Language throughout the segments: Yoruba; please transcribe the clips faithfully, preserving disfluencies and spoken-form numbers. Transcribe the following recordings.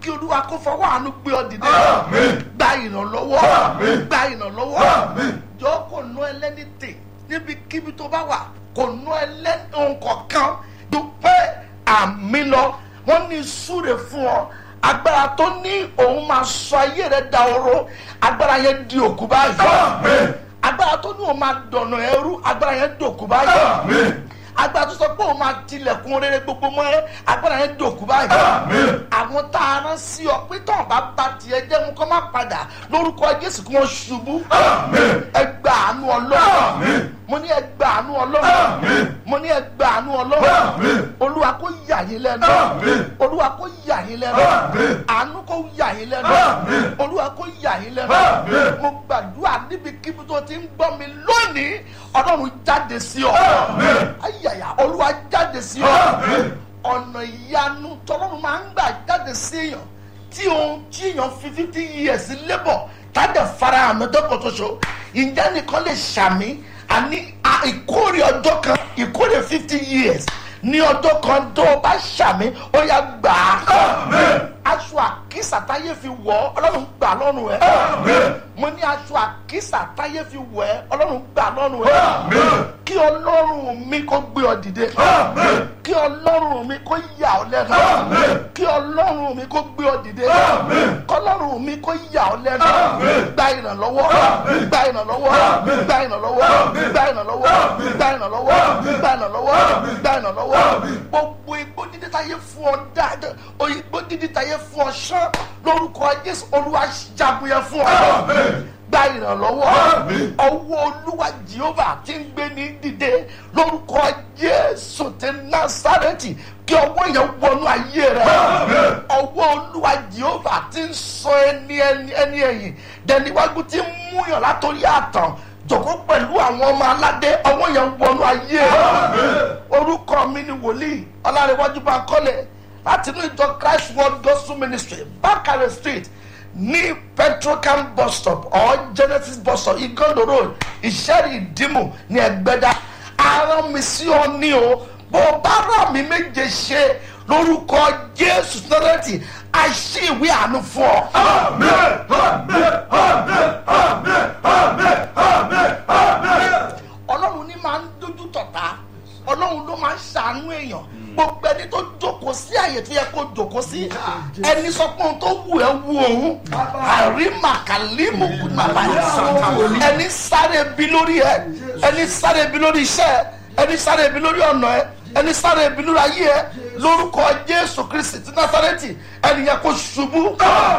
kí olúwa kó fọwọ́ àánú gbé ọ dìde. Gba ìrànlọ́wọ́. Gba ìrànlọ́wọ́. Jọ kò ná ẹlẹ́ni tè níbikíbi tó bá wà, kò ná ẹlẹ́ni ohun kọ̀ọ̀kan dúpẹ́ àmì lọ. Wọ́n ní súre fún ọ. Agbára tó ní òun máa sọ ayé rẹ dahoro, agbára yẹn di òkú báyìí. Agbára tó ní òun máa dọ̀nà ẹrú, agbára yẹn dòkú báyìí. Agbára tó sọ pé òun máa tilẹ̀kùn rere gbogbo mọ́ ẹ, agbára yẹn dòkú báyìí. Àwọn tá a rán sí ọ pé tán bá bá tiẹ̀ jẹ́ mú kọ́ má padà lórúkọ Jésù kí wọ́n ṣubú. Ẹ gba àánú Ọlọ́run. Mo ní ẹ gba àánú Ọlọ́run. Mo ní ẹ gba àánú Ọlọ́run. Olúwa kó yà yín lẹ́nu. Olúwa kó yà yín lẹ́nu. Àánú kó yà yín lẹ́nu. Olúwa kó yà yín lẹ́nu. Mo gbàdúrà níbikíbi tó ti ń gbọ́ mi lónìí, Ọlọ́run jáde sí ọ. Ayàyà, Olúwa jáde sí ọ. Ọ̀nà ìyanu tọ́lọ́run máa ń gbà jáde sí èèyàn tí ohun tí èèyàn fi fifty years labour tádẹ̀ fara àmì dọ́kọ̀ tó so. Ǹjẹ́ nìkan lè ṣàmì àní ìkórè ọjọ́ kan, ìkórè fifty years ní ọjọ́ kan tó o bá ṣàmì ó yá gbà á. Aṣọ àkísà táyé fi wọ̀ ọ́, Ọlọ́run gbà lọ́rùn ẹ̀. Mo ní aṣọ àkísà táyé fi wọ̀ ẹ́, Ọlọ́run gbà lọ́rùn ẹ̀. Kí Ọlọ́run mi kó gbé ọ dìde. Kí Ọlọ́run mi kó yà ọ́ lẹ́nu. Kí Ọlọ́run mi kó gbé ọ dìde. Kí Ọlọ́run mi kó yà ọ́ lẹ́nu. Gba ìrànlọ́wọ́. Gba ìrànlọ́wọ́. Gba ìrànlọ́wọ́. Gba ìrànlọ́wọ́. Gba ìrànlọ́wọ́. Gba ìrànlọ́wọ́. Gba ìrànlọ́wọ́. Gbogbo igbó dídí táyé fún ọ dáadáa. Òyìnbó dídí táyé fún ọ ṣán lórúkọ Jésù. Olúwa jagun yẹn fún ọ. Gba ìrànlọ́wọ́. Ọwọ́ Olúwa Jèhófà tí ń gbé ní dìde lórúkọ Jésù ti Násárẹ́tì, kí ọwọ́ yẹn wọnú ayé rẹ. Ọwọ́ Olúwa Jèhófà tí ń sọ ẹni ẹni ẹni ẹ̀yìn dẹniwájú tí ń múyàn látòrí àtàn jòkó pẹ̀lú àwọn ọmọ aládé, ọwọ́ yẹn wọnú ayé rẹ. Orúkọ mi ni wòlíì Ọlárẹ̀wájú Bánkọ́lé láti inú ìjọ Christ World Gospel Ministry, Bakare Street ní Petrocam bus stop or Genesis bus stop, Igondo Road, Ìṣẹ́rì Ìdímù ní Ẹgbẹ́dá. Arán mi sí ọ ní o, bó bá rà mí méje ṣe lórúkọ Jésù Násárẹ́tì, àṣì ìwé àánú fún ọ. Àmín, àmín, àmín, àmín, àmín, àmín, àmín. Ọlọ́run ní máa ń dójú tọ̀tá, Ọlọ́run ló máa ń ṣàánú èèyàn. Gbogbo ẹni tó jókòó sí àyè tó yẹ kó jókòó sí, ẹni sọ pé ohun tó wù ẹ́ wù òun, àrímà kàlímù kùnàbà, ẹni sáré bí lórí ẹ, ẹni sáré bí lórí iṣẹ́ ẹ, ẹni sáré bí lórí ọ̀nà ẹ, ẹni sáré bí lórí ayé ẹ, lórúkọ Jésù Kristi ti Násárẹ́tì, ẹni yẹ kó ṣubú.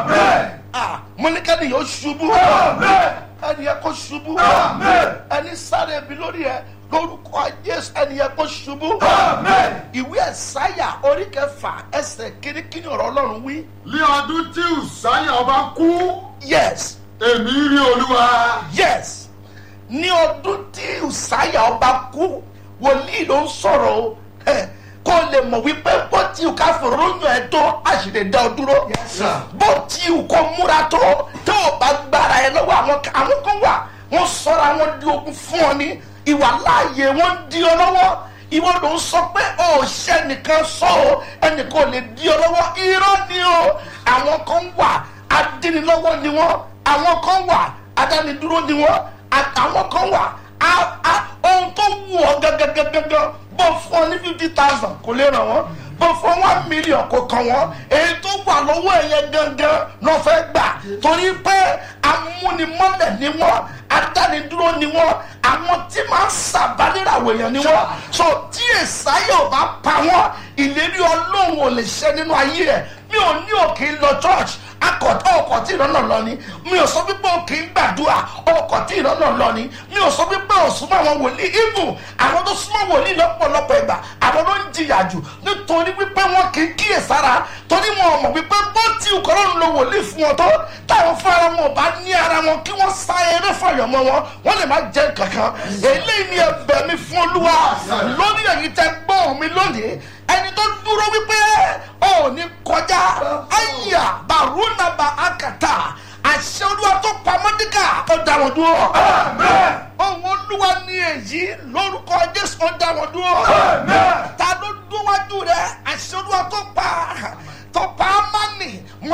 Mo ní kẹ́ni yóò ṣubú. Ẹni yẹ kó ṣubú. Ẹni sáré bí lórí ẹ, lórúkọ Jésù, ẹni yẹ kó ṣubú. Ìwé Ẹ̀sáyà orí kẹfà ẹsẹ̀ kínníkínní ọ̀rọ̀ Ọlọ́run wí. Ní ọdún tí Ùsáyà ọba kú. Yes. Èmi rí Olúwa. Yes. Ní ọdún tí Ùsáyà ọba kú, wòlíì ló ń sọ̀rọ̀ o. Kó lè mọ̀ wípé bó ti ká fòróyìn ẹ̀ tó àṣìlè dá ọ dúró. Bó ti kó múra tó tó o bá gbára ẹ lọ́wọ́ àwọn kan wà wọ́n sọra wọn di ogun fún ọ ní ìwà láàyè wọn di ọ lọ́wọ́. Ìwọ ló ń sọ pé o ṣẹ́ nìkan sọ o ẹnìkan ò lè di ọ lọ́wọ́. Irọ́ ni o. Àwọn kan wà adínilọ́wọ́ ni wọ́n, àwọn kan wà adánidúró ni wọ́n, àwọn kan wà ohun tó wù ọ́ gẹ́gẹ́gẹ́gẹ́ bó fún ọ ní fifty thousand kò lè ràn wọ́n, bó fún one million kò kàn wọ́n. Èyí tó wà lọ́wọ́ ẹ̀yẹ gangan ló fẹ́ gbà torí pé amúnimọ́lẹ̀ ni wọ́n, adánidúró ni wọ́n, àwọn tí máa ń sàbálẹ̀ràwọ̀ èèyàn ni wọ́n. So tí Èsáyà ò bá pa wọ́n, ìlérí Ọlọ́run ò lè ṣẹ nínú ayé ẹ̀. Mi ò ní òkè lọ church akọ̀tọ̀ ọkọ̀ tí ìrọ́nà lọ ni. Mi ò sọ wípé òkè ń gbàdúrà ọkọ̀ tí ìrọ́nà lọ ni. Mi ò sọ wípé òsúnmọ́ àwọn wòlíì ibù àwọn tó súnmọ́ wòlíì lọ́pọ̀lọpọ̀ ìgbà àwọn ló ń jìyà jù nítorí wípé wọn kì í kíyèsára torí wọn ò mọ̀ wípé bó ti Ọlọ́run lo wòlíì fún wọn tó táwọn fún ara wọn ò bá ní ara wọn kí wọ́n sá eré fàyọ̀mọ́ wọn wọ́n lè má jẹ́ kankan. Eléyìí ni ẹ̀bẹ̀ mi fún Olúwa lórí èyí tẹ́ gbọ́ mi lónìí. Ẹni tó dúró wípé ò ní kọjá àyà bàrúnàbà àkàtà àṣẹ Olúwa tó pa Mọ́dékà ó dá wọn dúró. Ohun Olúwa ní èyí lórúkọ Jésù ó dá wọn dúró. Ta ló dúwájú rẹ̀ àṣẹ Olúwa tó pa tó pa Ámánì.